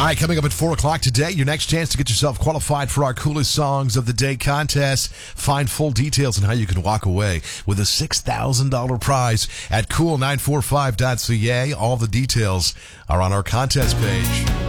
All right, coming up at 4 o'clock today, your next chance to get yourself qualified for our Coolest Songs of the Day contest. Find full details on how you can walk away with a $6,000 prize at cool945.ca. All the details are on our contest page.